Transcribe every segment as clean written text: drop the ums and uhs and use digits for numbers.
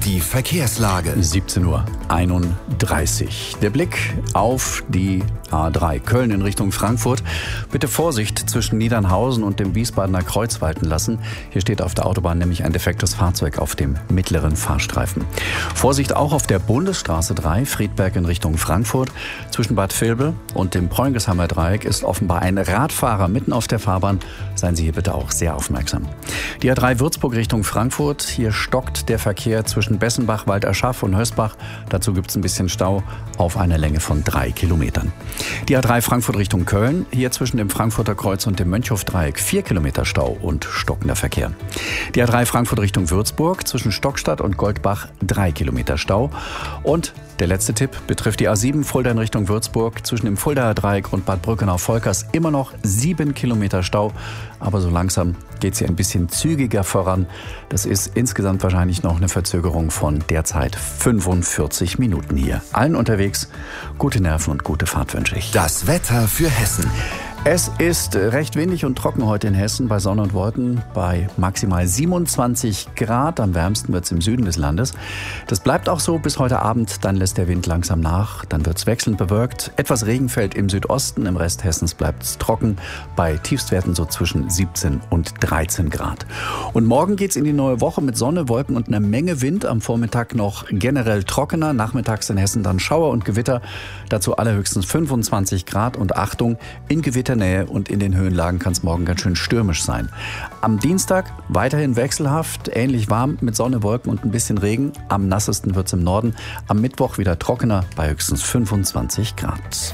Die Verkehrslage. 17:31 Uhr. Der Blick auf die A3 Köln in Richtung Frankfurt. Bitte Vorsicht zwischen Niedernhausen und dem Wiesbadener Kreuz walten lassen. Hier steht auf der Autobahn nämlich ein defektes Fahrzeug auf dem mittleren Fahrstreifen. Vorsicht auch auf der Bundesstraße 3, Friedberg in Richtung Frankfurt. Zwischen Bad Vilbel und dem Preungeshammer Dreieck ist offenbar ein Radfahrer mitten auf der Fahrbahn. Seien Sie hier bitte auch sehr aufmerksam. Die A3 Würzburg Richtung Frankfurt. Hier stockt der Verkehr zwischen Bessenbach, Walderschaff und Hösbach. Dazu gibt es ein bisschen Stau auf einer Länge von 3 Kilometern. Die A3 Frankfurt Richtung Köln. Hier zwischen dem Frankfurter Kreuz und dem Mönchhof-Dreieck 4 Kilometer Stau und stockender Verkehr. Die A3 Frankfurt Richtung Würzburg. Zwischen Stockstadt und Goldbach 3 Kilometer Stau. Und der letzte Tipp betrifft die A7 Fulda in Richtung Würzburg. Zwischen dem Fuldaer Dreieck und Bad Brückenau-Volkers immer noch 7 Kilometer Stau. Aber so langsam geht es hier ein bisschen zügiger voran. Das ist insgesamt wahrscheinlich noch eine Verzögerung von derzeit 45 Minuten hier. Allen unterwegs gute Nerven und gute Fahrt wünsche ich. Das Wetter für Hessen. Es ist recht windig und trocken heute in Hessen bei Sonne und Wolken bei maximal 27 Grad. Am wärmsten wird es im Süden des Landes. Das bleibt auch so bis heute Abend. Dann lässt der Wind langsam nach. Dann wird es wechselnd bewölkt. Etwas Regen fällt im Südosten. Im Rest Hessens bleibt es trocken. Bei Tiefstwerten so zwischen 17 und 13 Grad. Und morgen geht es in die neue Woche mit Sonne, Wolken und einer Menge Wind. Am Vormittag noch generell trockener. Nachmittags in Hessen dann Schauer und Gewitter. Dazu allerhöchstens 25 Grad. Und Achtung, in Gewitternähe und in den Höhenlagen kann es morgen ganz schön stürmisch sein. Am Dienstag weiterhin wechselhaft, ähnlich warm mit Sonne, Wolken und ein bisschen Regen. Am nassesten wird es im Norden. Am Mittwoch wieder trockener bei höchstens 25 Grad.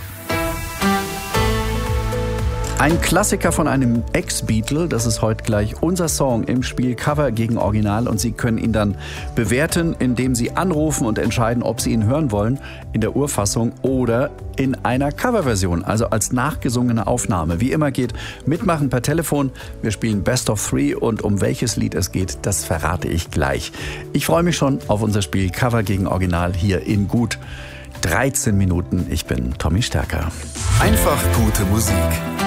Ein Klassiker von einem Ex-Beatle, das ist heute gleich unser Song im Spiel Cover gegen Original und Sie können ihn dann bewerten, indem Sie anrufen und entscheiden, ob Sie ihn hören wollen, in der Urfassung oder in einer Coverversion, also als nachgesungene Aufnahme. Wie immer geht mitmachen per Telefon. Wir spielen Best of Three und um welches Lied es geht, das verrate ich gleich. Ich freue mich schon auf unser Spiel Cover gegen Original hier in gut 13 Minuten. Ich bin Tommy Stärker. Einfach gute Musik.